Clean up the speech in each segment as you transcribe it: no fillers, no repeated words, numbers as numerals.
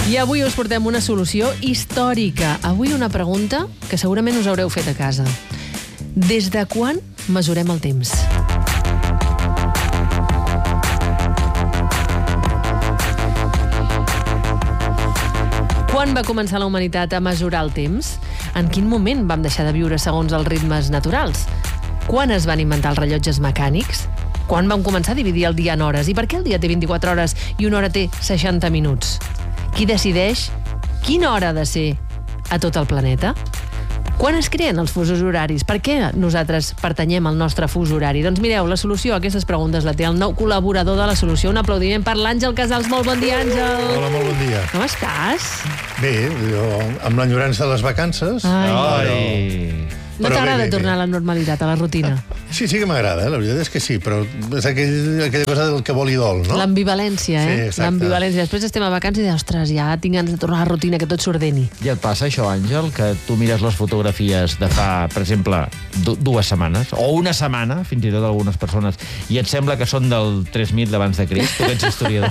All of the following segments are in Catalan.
I avui us portem una solució històrica. Avui una pregunta que segurament us haureu fet a casa. Des de quan mesurem el temps? Quan va començar la humanitat a mesurar el temps? En quin moment vam deixar de viure segons els ritmes naturals? Quan es van inventar els rellotges mecànics? Quan vam començar a dividir el dia en hores? I per què el dia té 24 hores i una hora té 60 minuts? Qui decideix quina hora ha de ser a tot el planeta? Quan es creen els fusos horaris? Per què nosaltres pertanyem al nostre fus horari? Doncs mireu, la solució a aquestes preguntes la té el nou col·laborador de la solució. Un aplaudiment per l'Àngel Casals. Molt bon dia, Àngel. Hola, molt bon dia. Com estàs? Bé, jo amb l'enyorança de les vacances. No t'agrada tornar a la normalitat, a la rutina? Sí que m'agrada, la veritat és que sí, però és aquella cosa del que vol i dol, no? L'ambivalència, Sí, exacte. L'ambivalència. Després estem a vacances i dius, ostres, ja tinc ganes de tornar a la rutina, que tot s'ordeni. Ja et passa això, Àngel, que tu mires les fotografies de fa, per exemple, 2 setmanes, o una setmana, fins i tot algunes persones, i et sembla que són del 3000 d'abans de Crist? Tu que ets historiador.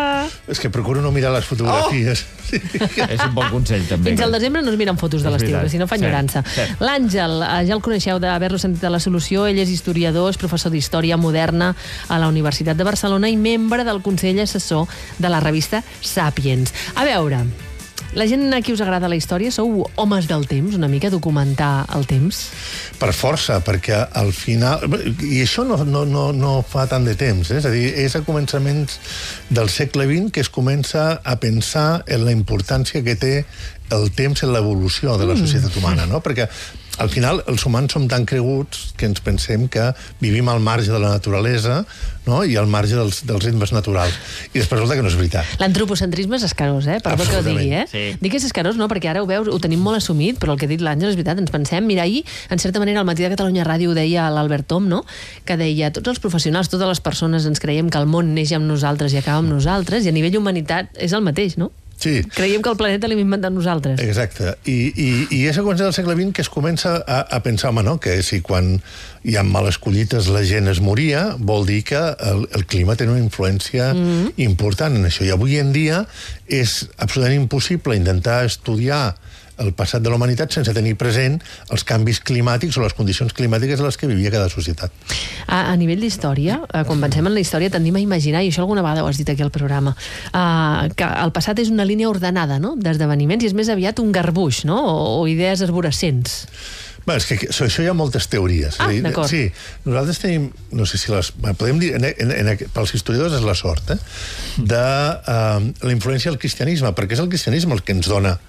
És que procuro no mirar les fotografies. Sí. És un bon consell, també. Fins al desembre no es miren fotos de l'estiu, que si no fa enyorança. L'Àngel, ja el coneixeu d'haver-lo sentit a la solució. Ell és historiador, és professor d'Història Moderna a la Universitat de Barcelona i membre del Consell Assessor de la revista Sàpiens. A veure, la gent a qui us agrada la història sou homes del temps, una mica documentar el temps? Per força, perquè al final... I això no fa tant de temps, és a dir, és a començaments del segle XX que es comença a pensar en la importància que té el temps en l'evolució de la societat humana, no? Perquè al final els humans som tan creguts que ens pensem que vivim al marge de la naturalesa, no? I al marge dels ritmes naturals. I després resulta que no és veritat. L'antropocentrisme és escarós, perdó que ho digui, Sí. Dic que és escarós, no? Perquè ara ho veus, ho tenim molt assumit, però el que ha dit l'Àngel és veritat, ens pensem, mira, ahir, en certa manera, al Matí de Catalunya Ràdio ho deia l'Albert Tom, no? Que deia, tots els professionals, totes les persones ens creiem que el món neix amb nosaltres i acaba amb nosaltres, i a nivell humanitat és el mateix, no? Sí. Creiem que el planeta l'hem inventat nosaltres. Exacte. I és a començar del segle XX que es comença a pensar, home, no?, que si quan hi ha males collites la gent es moria, vol dir que el clima té una influència important en això. I avui en dia és absolutament impossible intentar estudiar el passat de la humanitat sense tenir present els canvis climàtics o les condicions climàtiques en les que vivia cada societat. A nivell d'història, quan pensem en la història, tendim a imaginar, i això alguna vegada ho has dit aquí al programa, que el passat és una línia ordenada, no?, d'esdeveniments, i és més aviat un garbuix, no?, o idees arborescents. Bé, és que això hi ha moltes teories. D'acord. Sí, nosaltres tenim, no sé si podem dir, pels historiadors és la sort, de la influència del cristianisme, perquè és el cristianisme el que ens dona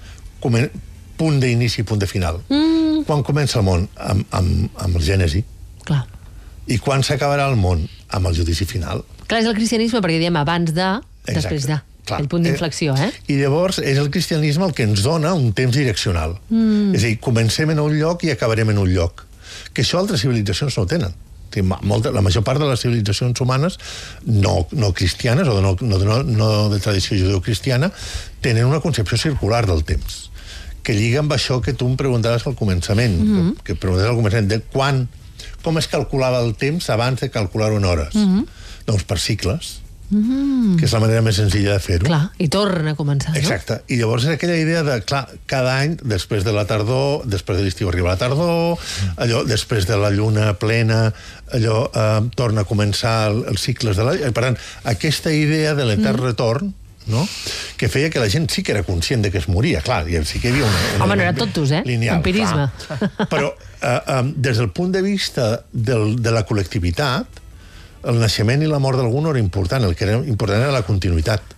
punt d'inici i punt de final. Quan comença el món? Amb el Gènesi. Clar. I quan s'acabarà el món? Amb el judici final. Clar, és el cristianisme perquè diem abans de, Exacte. després de. Clar. El punt d'inflexió, I llavors és el cristianisme el que ens dona un temps direccional. És a dir, comencem en un lloc i acabarem en un lloc. Que això altres civilitzacions no ho tenen. La major part de les civilitzacions humanes no cristianes o no de tradició judeocristiana tenen una concepció circular del temps que lliga amb això que tu em preguntaves al començament, que preguntaves al començament de com es calculava el temps abans de calcular-ho en hores. Doncs per cicles, que és la manera més senzilla de fer-ho. Clar, i torna a començar, no? Exacte. I llavors és aquella idea de, clar, cada any, després de la tardor, després de l'estiu arriba la tardor, allò, després de la lluna plena, allò torna a començar els cicles de la... Per tant, aquesta idea de l'etern retorn, no?, que feia que la gent sí que era conscient de que es moria, clar, i sí que hi havia una Home, no era tontos, lineal, empirisme. Però des del punt de vista de la col·lectivitat, el naixement i la mort d'algú no era important, el que era important era la continuïtat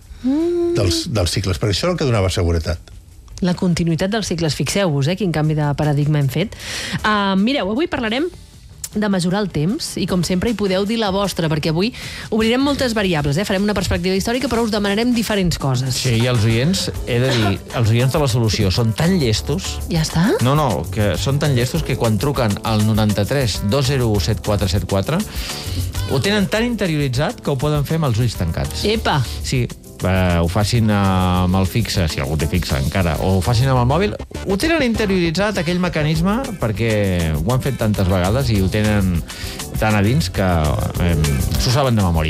dels cicles, perquè això era el que donava seguretat. La continuïtat dels cicles, fixeu-vos, quin canvi de paradigma hem fet. Mireu, avui parlarem de mesurar el temps, i com sempre hi podeu dir la vostra, perquè avui obrirem moltes variables, farem una perspectiva històrica, però us demanarem diferents coses. Sí, i els oients, he de dir, els oients de la solució són tan llestos... Ja està? No, que són tan llestos que quan truquen al 93 201 7474 ho tenen tan interioritzat que ho poden fer amb els ulls tancats. Epa! Sí, ho facin amb el fixe, si algú té fixe encara, o ho facin amb el mòbil, ho tenen interioritzat, aquell mecanisme, perquè ho han fet tantes vegades i ho tenen tan a dins que s'ho saben de memòria.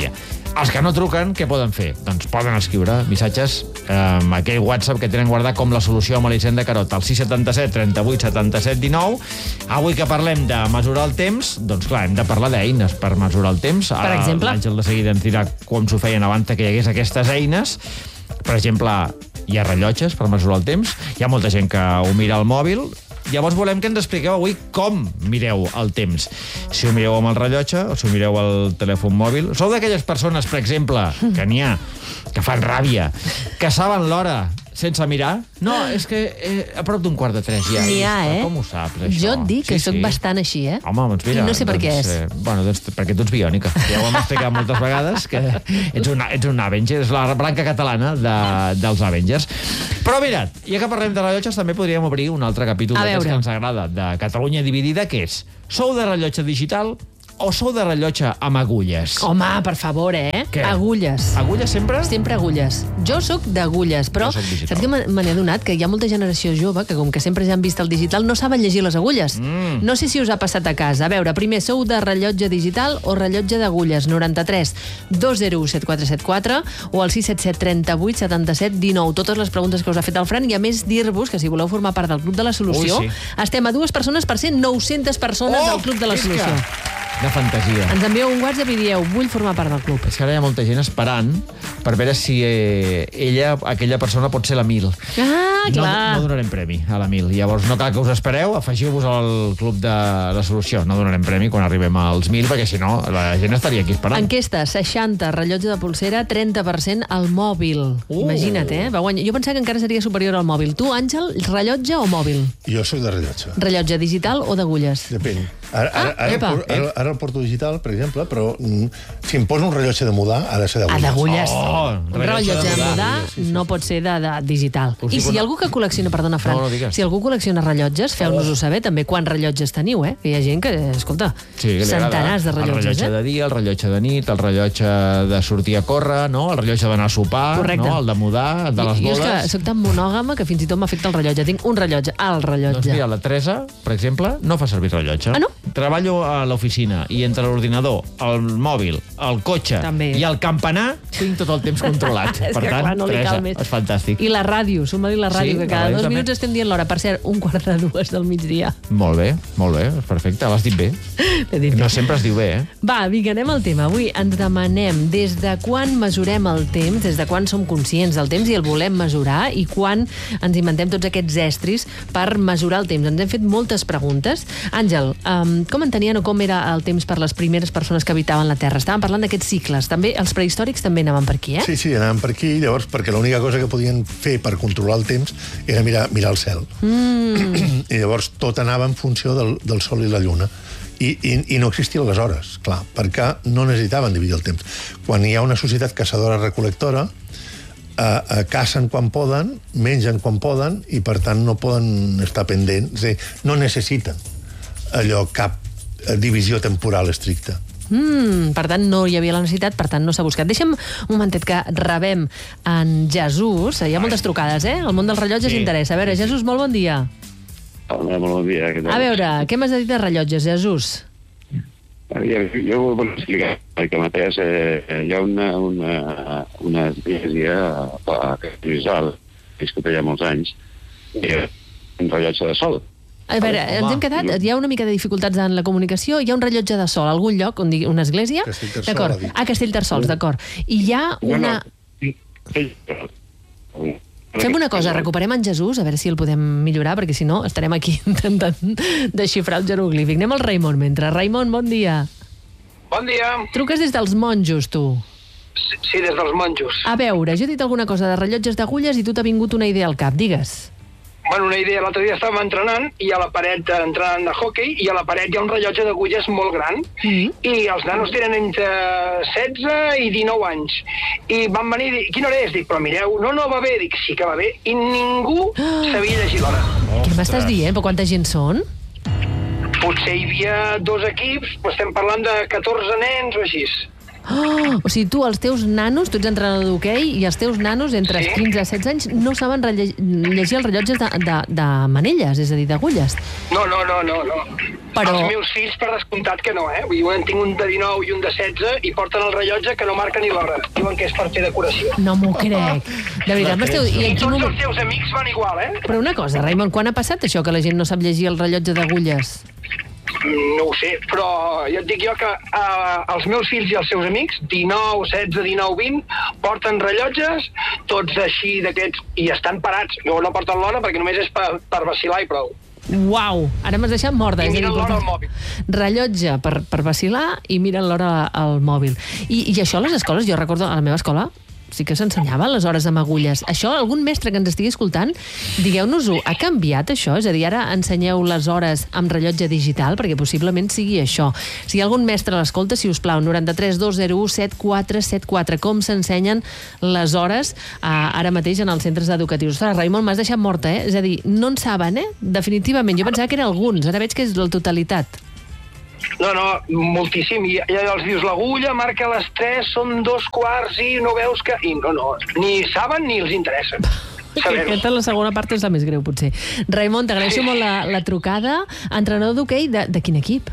Els que no truquen, què poden fer? Doncs poden escriure missatges amb aquell WhatsApp que tenen guardat com la solució amb Elisenda Carot, al 677 38 77 19. Avui que parlem de mesurar el temps, doncs clar, hem de parlar d'eines per mesurar el temps. Per exemple? L'Àngel de seguida ens dirà com s'ho feien abans que hi hagués aquestes eines. Per exemple, hi ha rellotges per mesurar el temps, hi ha molta gent que ho mira al mòbil. Llavors volem que ens expliqueu avui com mireu el temps. Si ho mireu amb el rellotge o si ho mireu al telèfon mòbil. Sou d'aquelles persones, per exemple, que n'hi ha, que fan ràbia, que saben l'hora sense mirar? No, és que a prop d'un 2:45 ja. N'hi ha, Com ho saps, això? Jo et dic que soc bastant així, Home, doncs mira... I no sé per què és. Doncs perquè tu ets biònica. Ja ho hem explicat moltes vegades, que ets un Avenger, és la branca catalana dels Avengers. Però mira, ja que parlem de rellotges, també podríem obrir un altre capítol d'aquests que ens agrada, de Catalunya dividida, que és: sou de rellotge digital o sou de rellotge amb agulles? Home, per favor, Què? Agulles. Agulles sempre? Sempre agulles. Jo sóc d'agulles, però Jo soc digital. saps que me n'he adonat que hi ha molta generació jove que, com que sempre ja han vist el digital, no saben llegir les agulles. No sé si us ha passat a casa. A veure, primer, sou de rellotge digital o rellotge d'agulles? 93 201 7474 o al 677 38 77 19. Totes les preguntes que us ha fet el Fran, i a més dir-vos que si voleu formar part del Club de la Solució, Ui, sí. estem a 2 persones per ser 900 persones del Club de la Solució. De fantasia. Ens envieu un WhatsApp i dieu: vull formar part del club. És que ara hi ha molta gent esperant per veure si aquella persona pot ser la 1000. Ah, clar. No donarem premi a la 1000. Llavors no cal que us espereu, afegiu-vos al Club de la Solució. No donarem premi quan arribem als 1000, perquè si no la gent estaria aquí esperant. Enquesta: 60 rellotge de polsera, 30% al mòbil. Imagina't, Va guanyar. Jo pensava que encara seria superior al mòbil. Tu, Àngel, rellotge o mòbil? Jo soc de rellotge. Rellotge digital o d'agulles? Depèn. Ara el porto digital, per exemple, però si em poso un rellotge de mudar, ha de ser d'agulles. D'agulles. Oh, Un rellotge de mudar no pot ser de digital. I si hi ha algú que col·lecciona, perdona, Fran, No digues. si algú col·lecciona rellotges, feu-nos-ho saber també quants rellotges teniu, Que hi ha gent que, escolta, Sí, que li agrada. centenars de rellotges, El rellotge de dia, el rellotge de nit, el rellotge de sortir a córrer, no? El rellotge d'anar a sopar, Correcte. no? El de mudar, el de les Jo és bodes. que soc tan monògama que fins i tot m'afecta el rellotge. Tinc un rellotge, el rellotge. Doncs mira, la Teresa, per exemple, no fa servir rellotge. Ah, no? Treballo a l'oficina i entre l'ordinador, el mòbil, el cotxe També. i el campanar tinc tot el temps controlat. És Per que, tant, clar, no li Teresa, cal més. és fantàstic. I la ràdio, suma-li la ràdio, Sí, que la cada ràdio 2 també. minuts estem dient l'hora. Per cert, 1:45 del migdia. Molt bé, perfecte, l'has dit bé. L'he dit No bé. sempre es diu bé, Va, vinga, anem al tema. Avui ens demanem des de quan mesurem el temps, des de quan som conscients del temps i el volem mesurar, i quan ens inventem tots aquests estris per mesurar el temps. Ens hem fet moltes preguntes. Àngel, com entenien o com era el temps per les primeres persones que habitaven la Terra? Estàvem parlant d'aquests cicles. També els prehistòrics també anaven per aquí, Sí, anaven per aquí, llavors, perquè l'única cosa que podien fer per controlar el temps era mirar el cel. I llavors tot anava en funció del sol i la lluna. I no existien les hores, clar, perquè no necessitaven dividir el temps. Quan hi ha una societat caçadora-recol·lectora, cacen quan poden, mengen quan poden, i per tant no poden estar pendents. És a dir, no necessiten cap divisió temporal estricta. Per tant, no hi havia la necessitat, per tant, no s'ha buscat. Deixa'm un momentet que rebem en Jesús. Hi ha moltes trucades, El món dels rellotges interessa. A veure, Jesús, molt bon dia. Hola, molt bon dia. A veure, què m'has de dir de rellotges, Jesús? Jo ho vull explicar, perquè mateix hi ha una església a Castellbisbal, que viscut allà molts anys, i un rellotge de sol. A veure, ens hem quedat... Hi ha una mica de dificultats en la comunicació. Hi ha un rellotge de sol a algun lloc, on digui una església? Castellterçol, D'acord. ha dit. Castellterçol, d'acord. I hi ha una... Fem una cosa, recuperem en Jesús, a veure si el podem millorar, perquè si no estarem aquí intentant desxifrar el jeroglífic. Anem al Raimon mentre. Raimon, bon dia. Bon dia. Truques des dels monjos, tu. Sí, des dels monjos. A veure, jo he dit alguna cosa de rellotges d'agulles i tu t'ha vingut una idea al cap. Digues. Bueno, una idea, l'altre dia estàvem entrenant i a la paret entrenant de hockey i a la paret hi ha un rellotge d'agulles molt gran i els nanos tenen entre 16 i 19 anys i van venir i dir, quina hora és? Dic, però mireu, no va bé. Dic, sí que va bé. I ningú sabia llegir l'hora. Què m'estàs dient? Però quanta gent són? Potser hi havia 2 equips, però estem parlant de 14 nens o així. O sigui, tu, els teus nanos, tu ets entrenador d'hoquei, i els teus nanos, entre els 15 i 16 anys, no saben llegir els rellotges de manelles, és a dir, d'agulles. No. Però... Els meus fills, per descomptat que no, eh? Vull dir, tinc un de 19 i un de 16 i porten el rellotge que no marca ni l'hora. Diuen que és per fer decoració. No m'ho crec. De veritat, m'esteu... I tots els teus amics van igual, eh? Però una cosa, Raimon, quan ha passat això, que la gent no sap llegir el rellotge d'agulles? No ho sé, però ja et dic jo que els meus fills i els seus amics, 19, 16, 19, 20, porten rellotges, tots així d'aquests, i estan parats. No porten l'hora perquè només és per vacilar i prou. Uau, ara m'has deixat morta. I miren l'hora al mòbil. Rellotge per vacilar i miren l'hora al mòbil. I això a les escoles, jo recordo a la meva escola, sí que s'ensenyava les hores amb agulles. Això, algun mestre que ens estigui escoltant, digueu-nos-ho, ha canviat això? És a dir, ara ensenyeu les hores amb rellotge digital, perquè possiblement sigui això. Si hi ha algun mestre a l'escolta, si us plau, 93 201 7474. Com s'ensenyen les hores ara mateix en els centres educatius? Ostres, Raimon, m'has deixat morta, eh? És a dir, no en saben, definitivament. Jo pensava que eren alguns, ara veig que és la totalitat. No, moltíssim. I ja els dius, l'agulla marca les 3, són 2:15 i no veus que... I no, ni saben ni els interessa. Aquesta, la segona part, és la més greu, potser. Raimon, t'agraeixo molt la trucada. Entrenador d'hoquei, de quin equip?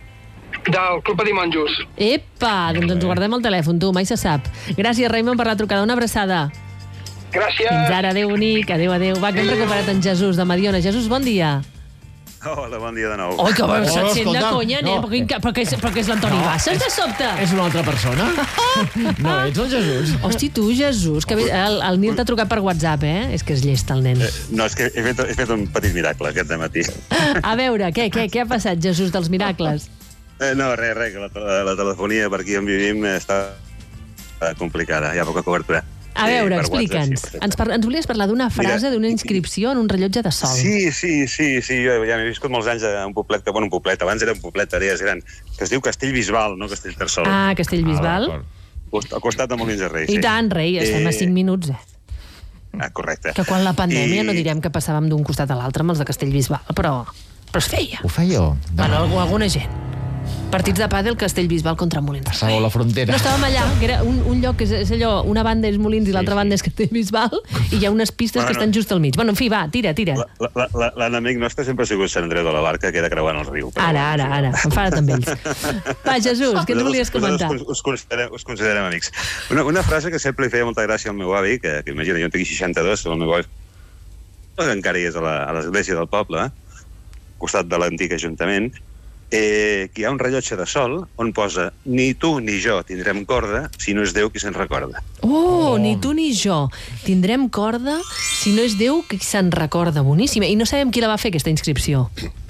Del Club Patí Monjos. Epa, doncs ens guardem el telèfon, tu, mai se sap. Gràcies, Raimon, per la trucada. Una abraçada. Gràcies. Fins ara, adéu, bonic, adéu. Va, que hem recuperat en Jesús, de Mediona. Jesús, bon dia. Hola, bon dia de nou. Oi, que se't sent de escolta, conya, no. perquè és l'Antoni Bassas, de sobte. És una altra persona? No, ets el Jesús. Hosti, tu, Jesús, que el Nil t'ha trucat per WhatsApp, eh? És que és llest, el nen. No, és que he fet un petit miracle aquest dematí. A veure, què ha passat, Jesús, dels miracles? No, res, que la telefonia per aquí on vivim està complicada, hi ha poca cobertura. A veure, explica'ns. Ens volies parlar d'una frase, d'una inscripció en un rellotge de sol. Sí, jo ja m'he viscut molts anys a un poblet, abans era un poblet, ara és gran, que es diu Castellbisbal, no Castellterçol. Ah, Castellbisbal. Al costat de Molins de Rei, sí. I tant, rei, estem a 5 minuts, correcte. Que quan la pandèmia no direm que passàvem d'un costat a l'altre amb els de Castellbisbal, però es feia. Ho fèieu? Bueno, alguna gent. Partits de pàdel, Castellbisbal contra Molins. Passàveu la frontera. No estàvem allà, que era un lloc que és allò, una banda és Molins i l'altra banda és Castellbisbal, i hi ha unes pistes que estan just al mig. Bueno, en fi, va, tira. L'enemic nostre sempre ha sigut Sant Andreu de la Barca, que queda creuant el riu. Ara, enfada't amb ells. Va, Jesús, què ens volies comentar? Us considerem amics. Una frase que sempre li feia molta gràcia al meu avi, que imagina, jo en tinc 62, el meu avi que encara hi és a l'església del poble, al costat de l'antic ajuntament, que hi ha un rellotge de sol on posa ni tu ni jo tindrem corda si no és Déu qui se'n recorda. Ni tu ni jo tindrem corda si no és Déu qui se'n recorda. Boníssima. I no sabem qui la va fer, aquesta inscripció.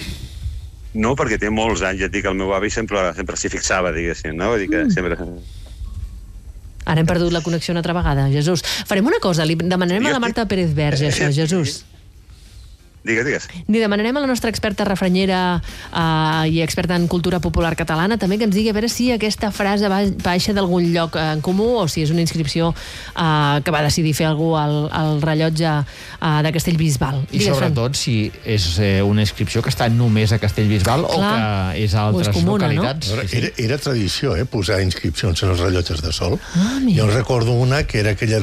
No, perquè té molts anys, ja et dic, el meu avi sempre s'hi fixava, diguéssim, no? Vull dir que sempre... Ara hem perdut la connexió una altra vegada, Jesús. Farem una cosa, li demanarem a la Marta Pérez Verge, això, Jesús. Digues. Ni demanarem a la nostra experta refranyera i experta en cultura popular catalana també que ens digui a veure si aquesta frase baixa d'algun lloc en comú o si és una inscripció que va decidir fer algú al rellotge de Castellbisbal. I sobretot si és una inscripció que està només a Castellbisbal o que és a altres localitats. No? Era tradició, posar inscripcions en els rellotges de sol. Jo recordo una que era aquella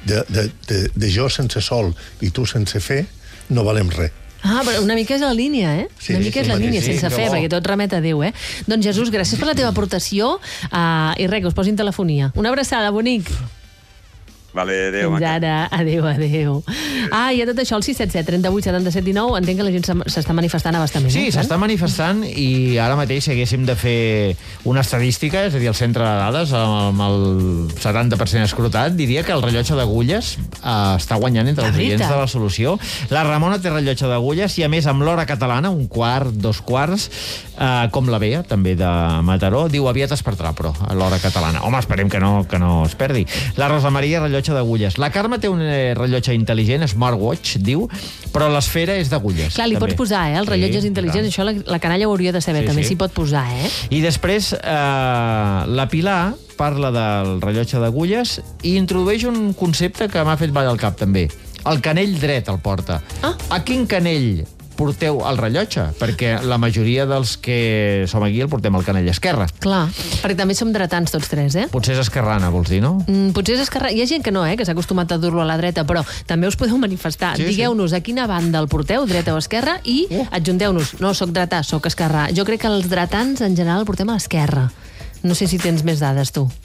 de jo sense sol i tu sense fer, no valem res. Però una mica és la línia, Sí, una mica és la línia, sense fer, perquè tot remet a Déu, Doncs, Jesús, gràcies per la teva aportació i res, que us posin telefonia. Una abraçada, bonic. Vale, adéu. Fins ara, adéu. I a tot això, el 677 38 77 19, entenc que la gent s'està manifestant abastament. Sí, s'està manifestant i ara mateix si haguéssim de fer una estadística, és a dir, el centre de dades, amb el 70% escrutat, diria que el rellotge d'agulles està guanyant entre els oients de la solució. La Ramona té rellotge d'agulles i, a més, amb l'hora catalana, 1/4, 2/4, com la Bea, també de Mataró, diu aviat es perdrà, però, a l'hora catalana. Home, esperem que no es perdi. La Rosa Maria, rellotge d'agulles. La Carme té un rellotge intel·ligent, smartwatch, diu, però l'esfera és d'agulles. Clar, li pots posar, els rellotges intel·ligents, això la canalla ho hauria de saber, també s'hi pot posar, I després, la Pilar parla del rellotge d'agulles i introdueix un concepte que m'ha fet ballar al cap, també. El canell dret el porta. A quin canell porteu el rellotge, perquè la majoria dels que som aquí el portem al canell esquerre. Clar, perquè també som dretans tots tres, eh? Potser és esquerrana, vols dir, no? Potser és esquerrà. Hi ha gent que no, que s'ha acostumat a dur-lo a la dreta, però també us podeu manifestar. Sí, Digueu-nos a quina banda el porteu, dreta o esquerra, i adjunteu-nos. No, soc dretà, soc esquerrà. Jo crec que els dretans, en general, el portem a l'esquerra. No sé si tens més dades, tu.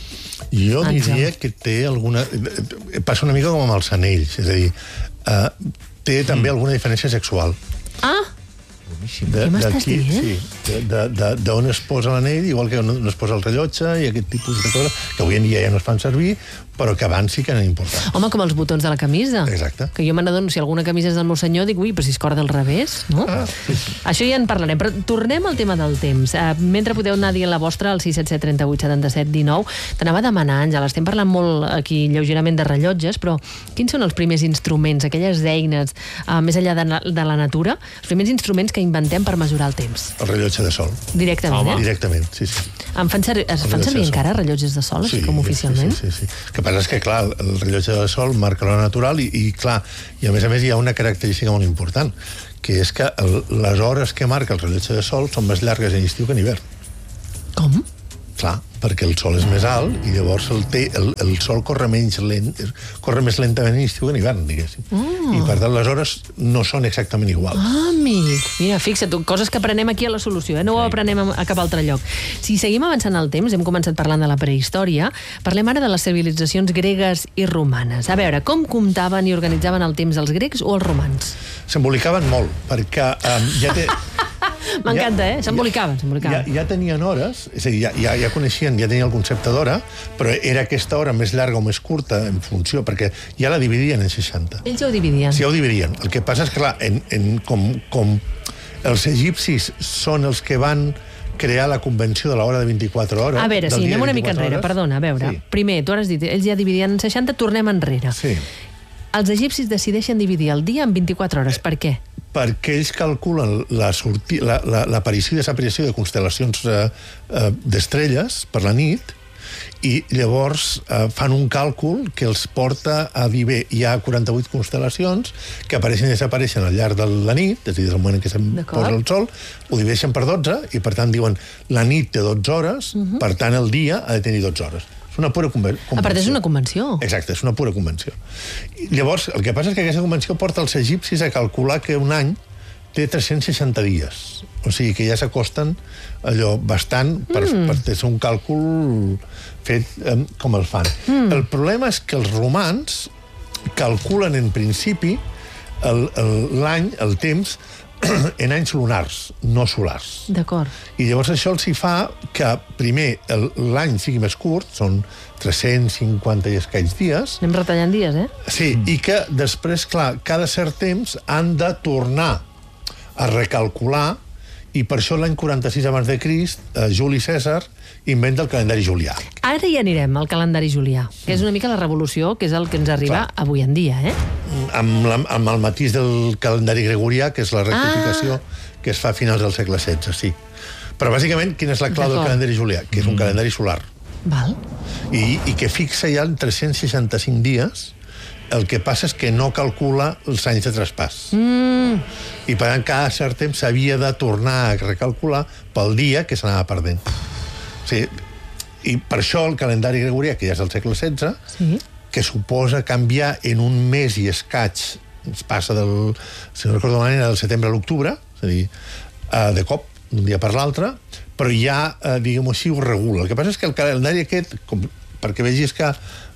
Jo diria que té alguna... Passa una mica com amb els anells, és a dir, té també alguna diferència sexual. Ah! Què m'estàs dient? Sí, d'on es posa l'anell, igual que on es posa el rellotge i aquest tipus de coses, que avui en dia ja no es fan servir, però que abans sí que eren importants. Home, com els botons de la camisa. Exacte. Que jo me n'adono, si alguna camisa és del meu senyor, dic, ui, però si es corda al revés, no? Sí. Això ja en parlarem, però tornem al tema del temps. Mentre podeu anar dient la vostra, al 677 38 77 19, t'anava a demanar, Àngela, estem parlant molt aquí lleugerament de rellotges, però quins són els primers instruments, aquelles eines, més enllà de la natura, els primers instruments que inventem per mesurar el temps? El rellotge de sol. Directament, Directament, sí. Es fan servir encara rellotges de sol, així com oficialment? Sí. El que passa és que, clar, el rellotge de sol marca l'hora natural i clar, i a més hi ha una característica molt important, que és que les hores que marca el rellotge de sol són més llargues en estiu que en hivern. Com? Clar, perquè el sol és més alt i llavors el sol corre més lentament en estiu que en hivern, diguéssim. I per tant les hores no són exactament iguals. Ah, amic. Mira, fixa't, coses que aprenem aquí a la solució, no ho aprenem a cap altre lloc. Si seguim avançant el temps, hem començat parlant de la prehistòria, parlem ara de les civilitzacions gregues i romanes. A veure, com comptaven i organitzaven el temps els grecs o els romans? S'embolicaven molt, perquè ja té... M'encanta, s'embolicaven. Ja tenien hores, és a dir, ja coneixien, ja tenien el concepte d'hora, però era aquesta hora més llarga o més curta en funció, perquè ja la dividien en 60. Ells ja ho dividien. Sí, ja ho dividien. El que passa és que, clar, com els egipcis són els que van crear la convenció de l'hora de 24 hores... A veure, sí, anem una mica enrere, perdona, a veure. Sí. Primer, tu has dit, ells ja dividien en 60, tornem enrere. Sí. Els egipcis decideixen dividir el dia en 24 hores. Per què? Perquè ells calculen l'aparició i desaparició de constel·lacions d'estrelles per la nit i llavors fan un càlcul que els porta a dir, bé, hi ha 48 constel·lacions que apareixen i desapareixen al llarg de la nit, és a dir, des del moment en què se'n posa el sol, ho divideixen per 12 i, per tant, diuen la nit té 12 hores, per tant, el dia ha de tenir 12 hores. És una pura convenció. A part, és una convenció. Exacte, és una pura convenció. I llavors, el que passa és que aquesta convenció porta els egipcis a calcular que un any té 360 dies. O sigui que ja s'acosten allò bastant per ser un càlcul fet com el fan. El problema és que els romans calculen en principi l'any, el temps, en anys lunars, no solars. D'acord. I llavors això els hi fa que, primer, l'any sigui més curt, són 350 i escaig dies. Anem retallant dies, Sí, i que després, clar, cada cert temps han de tornar a recalcular, i per això l'any 46 abans de Crist, Juli Cèsar inventa el calendari julià. Ara hi anirem al calendari julià, que és una mica la revolució, que és el que ens arriba avui en dia, Amb el matís del calendari gregorià, que és la rectificació que es fa a finals del segle XVI, sí. Però, bàsicament, quina és la clau del calendari julià? Que és un calendari solar. Val. I que fixa ja en 365 dies. El que passa és que no calcula els anys de traspàs. I per tant, cada cert temps s'havia de tornar a recalcular pel dia que s'anava perdent. Sí. I per això el calendari gregorià, que ja és del segle XVI, que suposa canviar en un mes i escaig, es passa del, si no recordo malament, del setembre a l'octubre, és a dir, de cop, d'un dia per l'altre, però ja, diguem-ho així, ho regula. El que passa és que el calendari aquest, perquè vegis que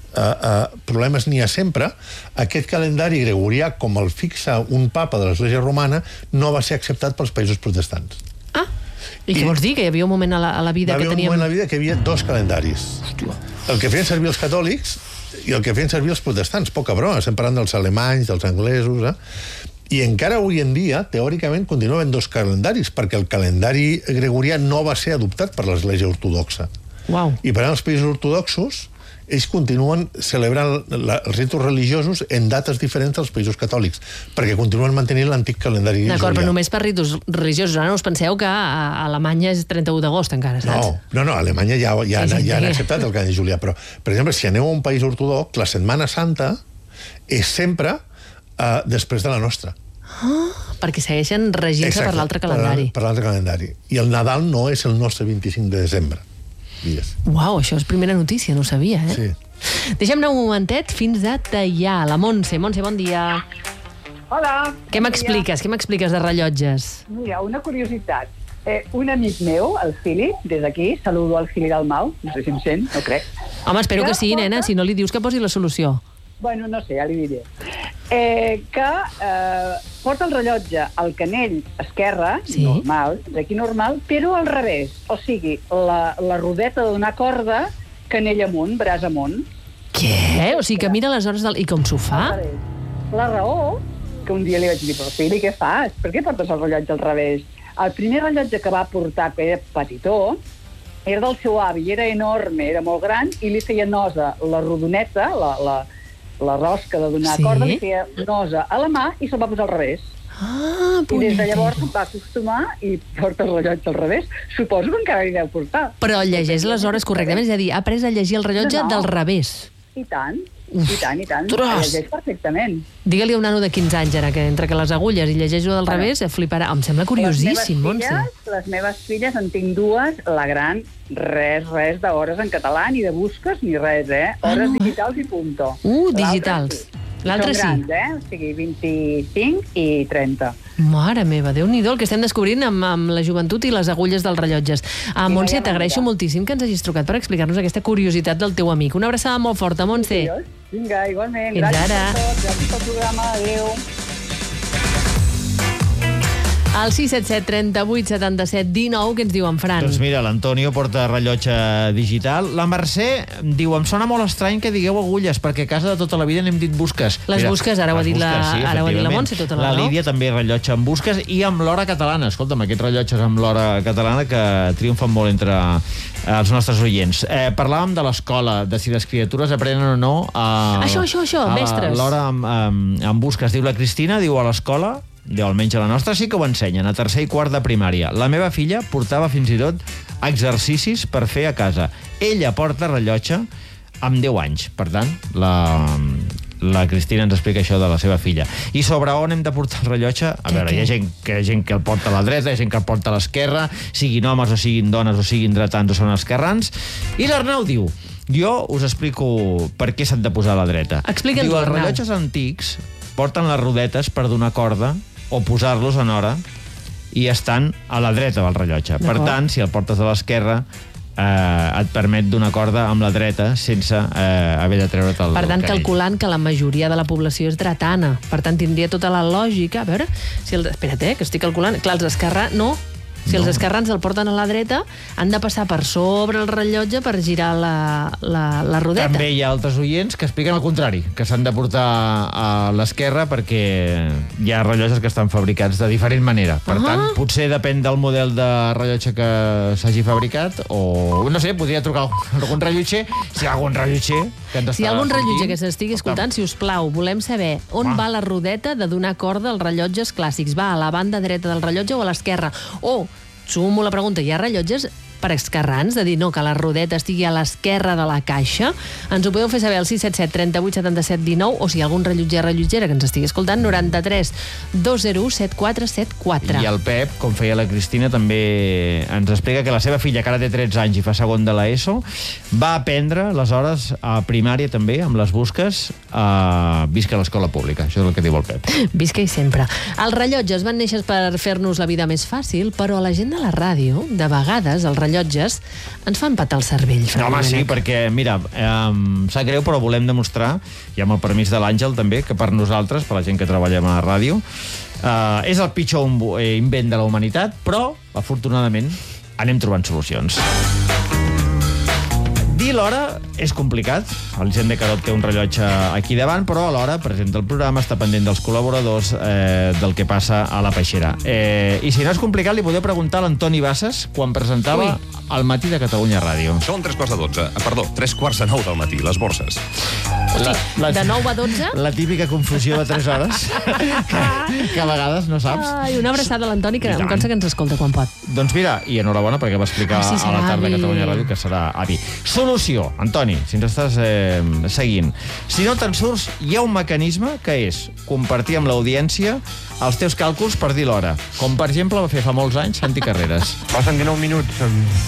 problemes n'hi ha sempre, aquest calendari gregorià, com el fixa un papa de l'Església Romana, no va ser acceptat pels països protestants. Ah, i què vols dir? Que hi havia un moment a la vida que teníem... Hi havia un moment a la vida que hi havia dos calendaris. El que feien servir els catòlics i el que feien servir els protestants. Poca broma, estem parlant dels alemanys, dels anglesos... I encara avui en dia, teòricament, continuen dos calendaris, perquè el calendari gregorià no va ser adoptat per l'Església ortodoxa. Uau. I per tant, els països ortodoxos, ells continuen celebrant els ritus religiosos en dates diferents dels països catòlics, perquè continuen mantenint l'antic calendari julià. D'acord, però només per ritus religiosos. Ara no us penseu que a Alemanya és 31 d'agost encara, saps? No, a Alemanya ja han acceptat el calendari julià, però, per exemple, si aneu a un país ortodox, la Setmana Santa és sempre després de la nostra. Perquè segueixen regint-se per l'altre calendari. Per l'altre calendari. I el Nadal no és el nostre 25 de desembre. Uau, això és primera notícia, no ho sabia, eh? Sí. Deixem anar un momentet fins a Teià. La Montse. Montse, bon dia. Hola. Què m'expliques? Què m'expliques de rellotges? Mira, una curiositat. Un amic meu, el Fili, des d'aquí, saludo al Fili del Mau, no sé si em sent, no crec. Home, espero que sí, nena, si no li dius que posi la solució. Bueno, no sé, ja li diré. Que porta el rellotge al canell esquerre, Sí. normal, d'aquí normal, però al revés. O sigui, la rodeta de donar corda, canell amunt, braç amunt. Què? O sigui, que mira les hores del... I com s'ho fa? Al revés. La raó, que un dia li vaig dir, però Fili, què fas? Per què portes el rellotge al revés? El primer rellotge que va portar, que era petitó, era del seu avi, era enorme, era molt gran, i li feia nosa la rodoneta, la rosca de donar corda, li feia nosa a la mà i se'l va posar al revés. Ah, I des de llavors va acostumar i porta el rellotge al revés. Suposo que encara li deu portar. Però llegeix les hores correctament, és a dir, ha après a llegir el rellotge del revés. I tant, Uf, i tant. tros. Llegeix perfectament. Digue-li a un nano de 15 anys, ara, que entre que les agulles i llegeix-ho del revés, fliparà. Em sembla curiosíssim, Montse. Les meves filles, en tinc dues, la gran, res d'hores en català, ni de busques, ni res, Hores digitals i punto. Digitals. L'altre sí. Són grans, O sigui, 25 i 30. Mare meva, Déu-n'hi-do, el que estem descobrint amb la joventut i les agulles dels rellotges. Montse, t'agraeixo moltíssim que ens hagis trucat per explicar-nos aquesta curiositat del teu amic. Una abraçada molt forta, Montse. Vinga, igualment. Fins Gràcies ara. a tots. Gràcies pel programa. Adéu. Al 677 38 77 19, què ens diu en Fran? Doncs mira, l'Antonio porta rellotge digital. La Mercè diu, em sona molt estrany que digueu agulles, perquè a casa de tota la vida n'hem dit busques. Les busques, ara ho ha dit la efectivament. Montse, tota la raó. La raó. Lídia també rellotge amb busques i amb l'hora catalana. Escolta'm, aquests rellotges amb l'hora catalana que triomfen molt entre els nostres oients. Parlàvem de l'escola, de si les criatures aprenen o no Això, mestres. L'hora amb busques. Diu la Cristina, diu a l'escola, almenys a la nostra sí que ho ensenyen, a tercer i quart de primària. La meva filla portava fins i tot exercicis per fer a casa. Ella porta rellotge amb 10 anys. Per tant, la Cristina ens explica això de la seva filla. I sobre on hem de portar el rellotge? A veure, hi ha gent que el porta a la dreta, hi ha gent que el porta a l'esquerra, siguin homes o siguin dones o siguin dretans o són esquerrans. I l'Arnau diu, jo us explico per què s'han de posar a la dreta. Explica'ns, Diu, els Arnau. rellotges antics porten les rodetes per donar corda o posar-los en hora i estan a la dreta del rellotge. Per tant, si el portes a l'esquerra, et permet donar corda amb la dreta sense haver de treure't el Per tant, canell. calculant que la majoria de la població és dretana. Per tant, tindria tota la lògica. A veure, si espera't, que estic calculant. Clar, els esquerrans, no. Si els esquerrans el porten a la dreta, han de passar per sobre el rellotge per girar la rodeta. També hi ha altres oients que expliquen el contrari, que s'han de portar a l'esquerra perquè hi ha rellotges que estan fabricats de diferent manera. Per tant, potser depèn del model de rellotge que s'hagi fabricat o, no sé, podria trucar algun rellotger, si hi ha algun rellotger que ens Si hi ha algun rellotger que sentint. s'estigui escoltant, si us plau, volem saber on va la rodeta de donar corda als rellotges clàssics. Va a la banda dreta del rellotge o a l'esquerra? O, sumo la pregunta, hi ha rellotges per esquerrans, de dir, no, que la rodeta estigui a l'esquerra de la caixa? Ens ho podeu fer saber al 677 38 77 19 o si hi ha algun rellotgera que ens estigui escoltant, 93 201 7474. I el Pep, com feia la Cristina, també ens explica que la seva filla, que ara té 13 anys i fa segon de l'ESO, va aprendre, aleshores, a primària també, amb les busques, visca l'escola pública. Això és el que diu el Pep. Visca i sempre. Els rellotges van néixer per fer-nos la vida més fàcil, però a la gent de la ràdio, de vegades, els rellotges ens fan patar el cervell. No, home, sí, perquè, mira, sap greu, però volem demostrar, i amb el permís de l'Àngel també, que per nosaltres, per la gent que treballem a la ràdio, és el pitjor invent de la humanitat, però, afortunadament, anem trobant solucions. Dir l'hora és complicat. L'Hisenda Carot té un rellotge aquí davant, però alhora presenta el programa, està pendent dels col·laboradors, del que passa a la peixera. I si no és complicat, li podeu preguntar a l'Antoni Bassas quan presentava al matí de Catalunya Ràdio. Són 3:15 del matí, les borses. De 9 a 12? La típica confusió de 3 hores que a vegades no saps. Ai, una abraçada a l'Antoni, que em consta que ens escolta quan pot. Doncs mira, i enhorabona perquè va explicar a la tarda a Catalunya Ràdio que serà avi. Solució, Antoni. Toni, si ens estàs seguint, si no te'n surts, hi ha un mecanisme que és compartir amb l'audiència els teus càlculs per dir l'hora. Com, per exemple, va fer fa molts anys Santi Carreras. Passen 19 minuts.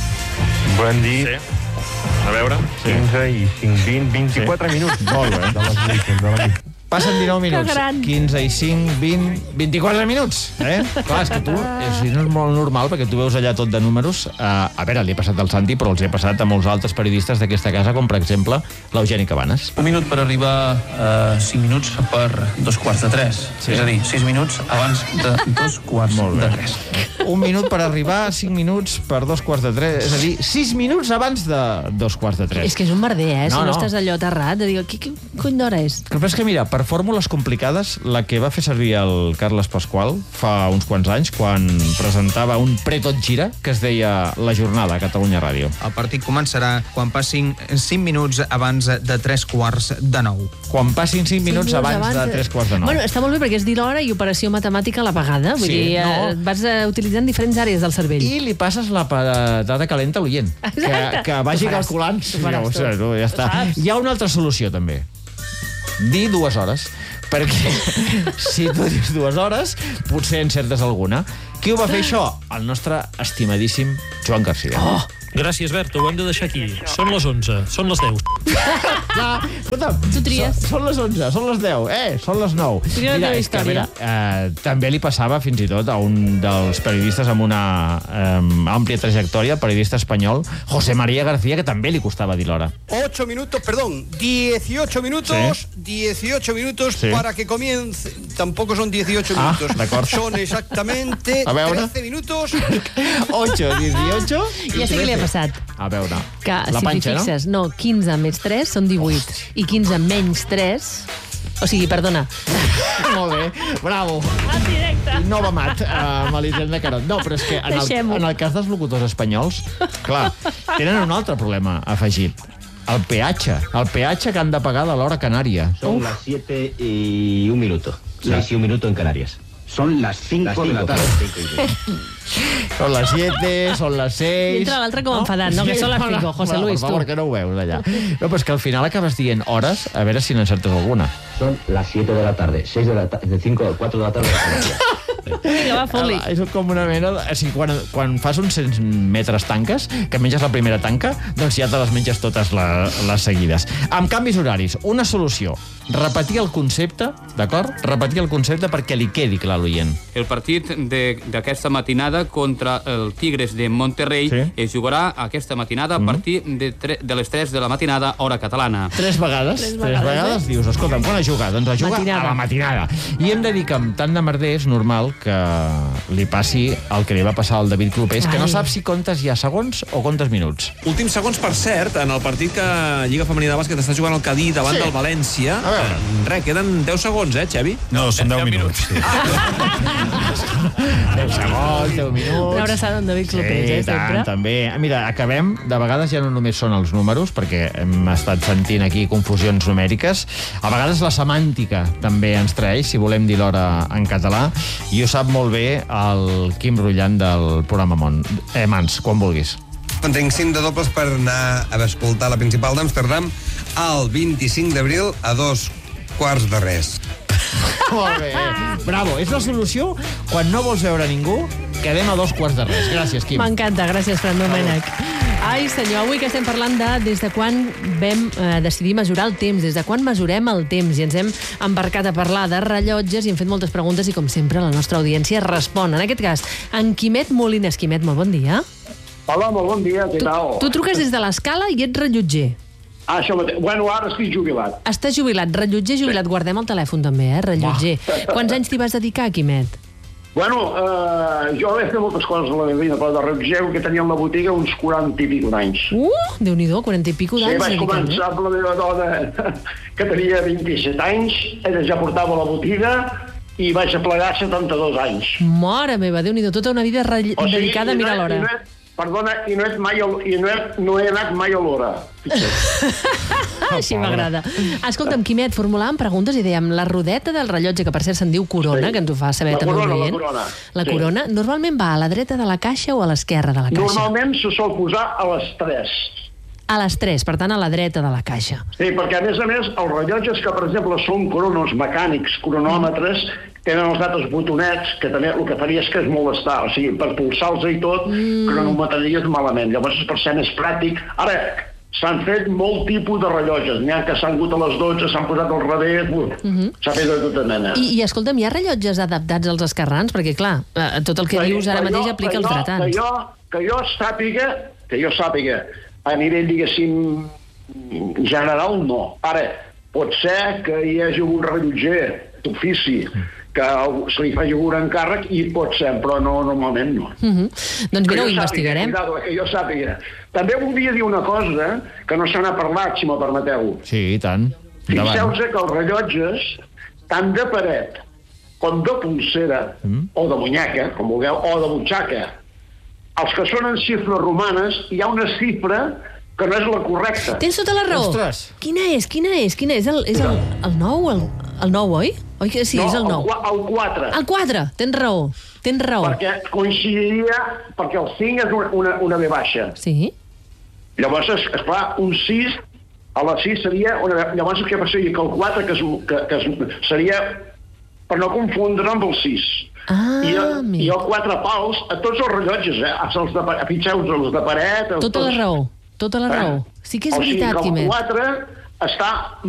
Volem dir... Sí. A veure. 15 i 5, 20, 24 minuts. Molt bé. De les 8. Passen 19 minuts. Que gran. 15 i 5, 20, 24 minuts. Clar, és que tu, no és molt normal, perquè tu veus allà tot de números. A veure, li he passat al Santi, però els he passat a molts altres periodistes d'aquesta casa, com per exemple l'Eugeni Cabanes. Un minut per arribar a 5 minuts per 2:45. Sí. És a dir, 6 minuts abans de 2:45. Un minut per arribar a 5 minuts per 2:45. És a dir, 6 minuts abans de 2:45. És que és un merder, No, si no no. estàs allò aterrat, de dir, què cony d'hora és? Però és que, mira, per fórmules complicades, la que va fer servir el Carles Pasqual fa uns quants anys, quan presentava un Pre-tot gira, que es deia La Jornada, a Catalunya Ràdio. El partit començarà quan passin 5 minuts abans de 8:45. Quan passin 5 minuts abans de 8:45. Bueno, està molt bé perquè és dir l'hora i operació matemàtica a la vegada. Vull Sí, dir, no. vas utilitzant diferents àrees del cervell. I li passes la patata calenta a l'oient. Que vagi calculant. faràs tu. No, ja està. Ho saps. Hi ha una altra solució, també. Dir 2 hores. Perquè si tu dius 2 hores, potser encertes alguna. Qui ho va fer això? El nostre estimadíssim Joan Garcia. Oh! Gràcies, Bert, ho hem de deixar aquí. Són les 11, són les 10. Ja, escolta, Tu tries. Són les 11, són les 10, són les 9. Tria la teva és que, història. també li passava fins i tot a un dels periodistes amb una àmplia trajectòria, periodista espanyol, José María García, que també li costava dir l'hora. 8 minutos, perdón, 18 minutos, Sí. 18 minutos Sí. para que comience. Tampoco son 18 Ah, minutos. d'acord. Son exactamente A veure. 13 minutos. 8, 18... Ja sé què li ha passat. A veure, Que, la si panxa, t'hi no? fixes, no, 15 més 3 són 18. I 15 menys 3... O sigui, perdona. Molt bé, bravo. En directe. Nova mat amb l'Elisenda Carot. No, però és que Deixem-ho. en el cas dels locutors espanyols, clar, tenen un altre problema afegit. El peatge que han de pagar de l'hora canària. Son las 7 y 1 minuto. 6 y 1 minuto en Canarias. Son las 5 de la tarde. Són les 7, són les 6... I entra l'altre com enfadat, no? Que són les 5, José Luis, per favor, tu. que no ho veus allà. No, però és que al final acabes dient hores, a veure si n'encertes alguna. Son las 7 de la tarde. 6 de la tarde. 5 o 4 de la tarde. Vinga, va, fot-li. És com una mena... O sigui, quan fas uns 100 metres tanques, que menges la primera tanca, doncs ja te les menges totes les seguides. Amb canvis horaris, una solució. Repetir el concepte, d'acord? Repetir el concepte perquè li quedi clar a l'oient. El partit d'aquesta matinada contra el Tigres de Monterrey es jugarà aquesta matinada a partir de les 3 de la matinada, hora catalana. 3 vegades? 3 vegades dius, escolta'm, quan ha jugat? Doncs ha jugat a la matinada. I hem de dir que amb tant de merder és normal que li passi el que li va passar al David Clopés, que no sap si comptes ja segons o comptes minuts. Últims segons, per cert, en el partit que Lliga Femenina de Bàsquet està jugant el Cadí davant del València. Res, queden 10 segons, Xavi? No, són 10 minuts. 10 segons, 10 minuts... Una abraçada en David Clopés, sempre. També. Mira, acabem, de vegades ja no només són els números, perquè hem estat sentint aquí confusions numèriques, a vegades la semàntica també ens treix, si volem dir l'hora en català, i ho sap molt bé el Quim Brullant del programa Mans, quan vulguis. En tinc 5 de dobles per anar a escoltar la principal d'Amsterdam el 25 d'abril a 2:15. Molt bé. Bravo, és la solució quan no vols veure ningú, quedem a 2:15. Gràcies, Quim. M'encanta, gràcies, Fran Domènech. Ai, senyor, avui que estem parlant de des de quan vam decidir mesurar el temps, des de quan mesurem el temps, i ens hem embarcat a parlar de rellotges i hem fet moltes preguntes i, com sempre, la nostra audiència respon. En aquest cas, en Quimet Molines. Quimet, molt bon dia. Hola, molt bon dia, què tal? Tu truques des de l'Escala i ets rellotger. Ah, això mateix. Bueno, ara estic jubilat. Estàs jubilat, rellotger jubilat. Guardem el telèfon també, rellotger. Quants anys t'hi vas dedicar, Quimet? Bueno, jo he fet moltes coses a la meva vida, però de rellotger que tenia una botiga uns 40 i pico d'anys. Déu-n'hi-do, 40 i pico d'anys. Sí, vaig començar amb la meva dona, que tenia 27 anys, ella ja portava la botiga i vaig aplegar 72 anys. Mare meva, Déu-n'hi-do, tota una vida dedicada a mirar l'hora. Perdona, i no he anat mai a l'hora. Així m'agrada. Escolta'm, Quimet, formulàvem preguntes i dèiem la rodeta del rellotge, que per cert se'n diu corona, que ens ho fa saber també un client. La corona, normalment va a la dreta de la caixa o a l'esquerra de la caixa? Normalment se sol posar a les 3. a les 3, per tant, a la dreta de la caixa. Sí, perquè a més, els rellotges que, per exemple, són cronos mecànics, cronòmetres, tenen els altres botonets, que també el que faria és que es molestar, o sigui, per pulsar-los i tot, cronometries malament. Llavors, per ser més pràctic... Ara, s'han fet molt tipus de rellotges. N'hi ha que s'han hagut a les 12, s'han posat al revés... S'ha fet de tota mena. I escolta'm, hi ha rellotges adaptats als esquerrans? Perquè, clar, tot el que dius ara mateix aplica als dretans. Que jo sàpiga, a nivell, diguéssim, general, no. Ara, pot ser que hi hagi un rellotger d'ofici que se li faci un encàrrec i pot ser, però no, normalment no. Doncs mira, ho investigarem. Que jo sàpiga. També voldria dir una cosa que no se n'ha parlat, si m'ho permeteu. Sí, i tant. Fixeu-vos que els rellotges, tant de paret com de pulsera, o de munyeca, com vulgueu, o de butxaca, els que són en xifres romanes, hi ha una xifra que no és la correcta. Tens tota la raó. Ostres. Quina és? És el 9, el 9, oi? Oi que sí, és el 9. El 4. El 4, tens raó. Perquè coincidiria, perquè el 5 és una V baixa. Sí. Llavors, esclar, un 6, a la 6 seria llavors què passaria? Que el 4, que seria, per no confondre amb el 6. I el 4 pals, a tots els rellotges, fixeu-vos, els de paret... Tota la raó. Sí que és veritat, Quimet. El 4 està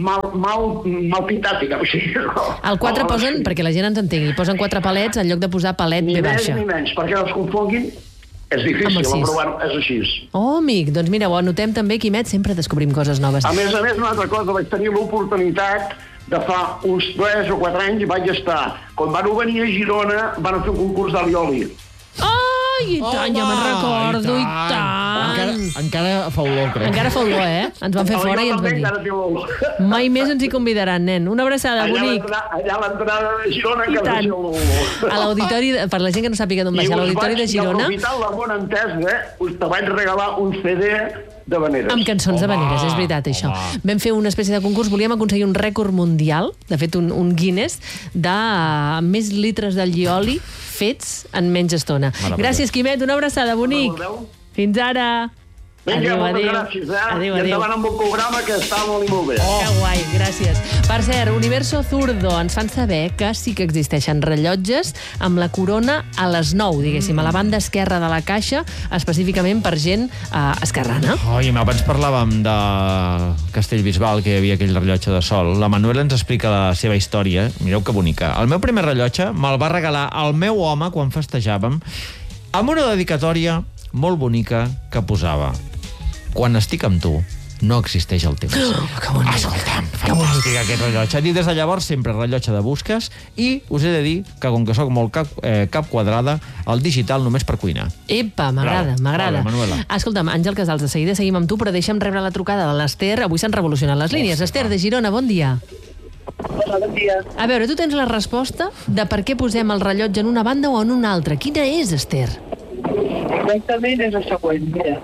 mal pintat, diguem així. El 4 posen, perquè la gent ens entengui, posen 4 palets en lloc de posar palet B baixa. Ni menys, perquè no es confonguin. És difícil, però és així. Oh, amic, doncs mira, ho anotem també, Quimet, sempre descobrim coses noves. A més, una altra cosa, vaig tenir l'oportunitat de fa uns 3 o 4 anys vaig estar. Quan van venir a Girona, van fer un concurs d'alioli. I tant, ja me'n recordo, i tant. Encara fa olor, crec. Encara fa olor, Ens van fer fora i ens van dir. Mai més ens hi convidaran, nen. Una abraçada, bonic. Allà a l'entrada de Girona encara feia olor. A l'auditori, per la gent que no sàpiga d'on va ser, a l'auditori de Girona... I aprofitant la bona entesa, te vaig regalar un CD de veneres. Amb cançons de veneres, és veritat, això. Vam fer una espècie de concurs, volíem aconseguir un rècord mundial, de fet, un Guinness, de més litres d'allioli fets en menys estona. Gràcies, Quimet, una abraçada, bonic. Fins ara. Vinga, moltes gràcies, I endavant amb un programa que està molt i molt bé. Que guai, gràcies. Per cert, Universo Zurdo ens fan saber que sí que existeixen rellotges amb la corona a les 9, diguéssim, a la banda esquerra de la caixa, específicament per gent esquerrana. Abans parlàvem de Castellbisbal, que hi havia aquell rellotge de sol. La Manuela ens explica la seva història. Mireu que bonica. El meu primer rellotge me'l va regalar el meu home quan festejàvem amb una dedicatòria molt bonica que posava: quan estic amb tu, no existeix el temps. Que bonic. Escolta'm, fantàstic aquest rellotge. I des de llavors sempre rellotge de busques, i us he de dir que com que sóc molt cap quadrada, el digital només per cuinar. Epa, m'agrada. Manuela. Escolta'm, Àngel Casals, de seguida seguim amb tu, però deixa'm rebre la trucada de l'Ester. Avui s'han revolucionat les línies. Esther, de Girona, bon dia. Hola, bon dia. A veure, tu tens la resposta de per què posem el rellotge en una banda o en una altra. Quina és, Esther? Exactament és el següent. Mira,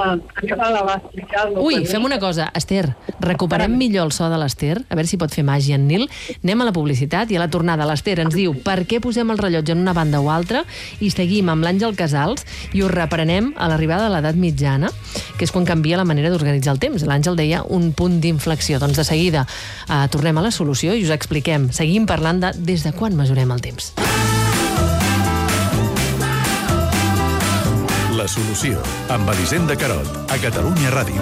Ui, fem una cosa, Esther, recuperem millor el so de l'Esther, a veure si pot fer màgia en Nil. Anem a la publicitat i a la tornada l'Esther ens diu per què posem el rellotge en una banda o altra, i seguim amb l'Àngel Casals i us reprenem a l'arribada de l'edat mitjana, que és quan canvia la manera d'organitzar el temps. L'Àngel deia un punt d'inflexió. Doncs de seguida tornem a la solució i us expliquem. Seguim parlant de des de quan mesurem el temps. La solució, amb Elisenda Carot, a Catalunya Ràdio.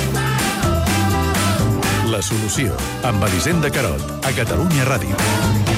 La solució, amb Elisenda Carot, a Catalunya Ràdio.